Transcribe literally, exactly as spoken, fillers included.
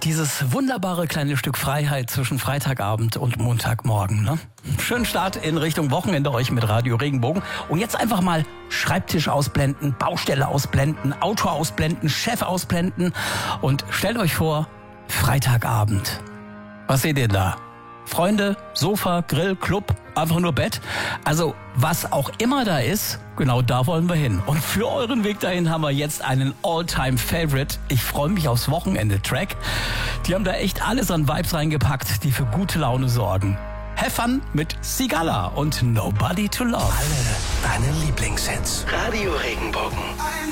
Dieses wunderbare kleine Stück Freiheit zwischen Freitagabend und Montagmorgen, ne? Schönen Start in Richtung Wochenende euch mit Radio Regenbogen. Und jetzt einfach mal Schreibtisch ausblenden, Baustelle ausblenden, Auto ausblenden, Chef ausblenden und stellt euch vor, Freitagabend. Was seht ihr da? Freunde, Sofa, Grill, Club, einfach nur Bett. Also was auch immer da ist, genau da wollen wir hin. Und für euren Weg dahin haben wir jetzt einen All-Time-Favorite. Ich freue mich aufs Wochenende-Track. Die haben da echt alles an Vibes reingepackt, die für gute Laune sorgen. Have fun mit Sigala und Nobody to Love. Alle deine Lieblingshits. Radio Regenbogen.